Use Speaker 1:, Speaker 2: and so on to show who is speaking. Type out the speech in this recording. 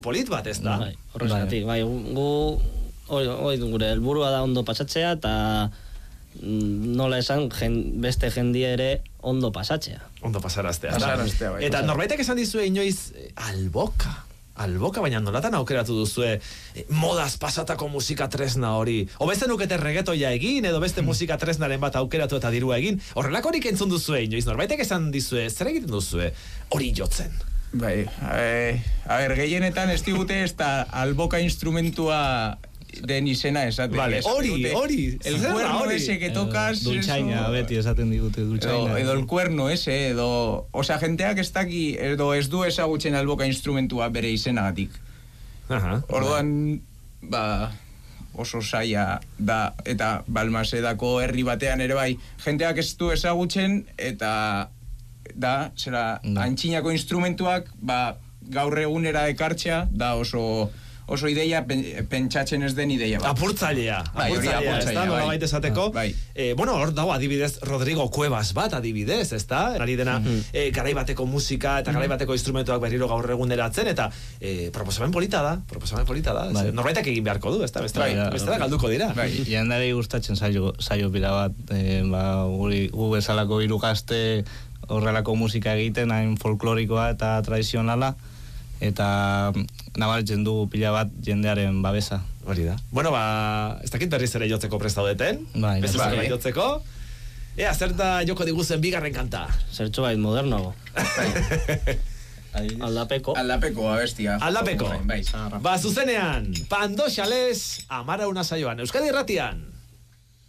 Speaker 1: polit bat, ez da?
Speaker 2: Bai, horregatik, bai, gure helburua da ondo pasatzea, eta nola esan, beste jendia ere ondo pasatzea.
Speaker 1: Ondo pasaraztea.
Speaker 3: Bai.
Speaker 1: Eta norbaitek esan dizue inoiz, alboka, baina nolatan aukeratu duzue modaz pasatako musika tresna hori. O beste nukete reggaetoia egin, edo beste musika tresnaren bat aukeratu eta dirua egin. Horrelakorik entzun duzue inoiz, norbaitek esan dizue, zer egiten duzue hori jotzen?
Speaker 3: Bai, gehienetan ez digute ez da alboka instrumentua den izena esate.
Speaker 1: Vale, hori.
Speaker 3: El cuerno ese que tocas.
Speaker 2: Dultzaina, beti esaten digute, dultzaina.
Speaker 3: Edo el cuerno ese, edo... Osea, jenteak ez daki, edo ez du ezagutzen alboka instrumentua bere izenagatik. Orduan, oso saia da, eta Balmasedako herri batean ere bai, jenteak ez du ezagutzen, eta da, antxinako instrumentuak, gaur egunera ekartzea, da oso ideia pentsatzen ez den ideia bat.
Speaker 1: Apurtzailea, ez da, nola baita esateko. Bueno, hor dago adibidez Rodrigo Cuevas bat adibidez, ez da? Ari dena garaibateko musika eta garaibateko instrumentuak berriro gaur eguneratzen, eta proposamen polita da. Norbaitak egin beharko du, ez da? Bestela galduko dira.
Speaker 2: Jendari gustatzen saio pila bat, gu bezalako hiru gazte horrelako musika egiten, hain folklorikoa eta tradizionala, eta nabaritzen dugu pila bat jendearen babesa.
Speaker 1: Hori da. Bueno, ez dakit berriz ere jotzeko prestaudeten. Beste zer jotzeko. Zer da joko diguzen bigarren kanta?
Speaker 2: Zertxo bait modernoago. Aldapeko,
Speaker 3: abestia.
Speaker 1: Aldapeko. Zuzenean, Pando Xales, Amara una saioan. Euskadi Irratian.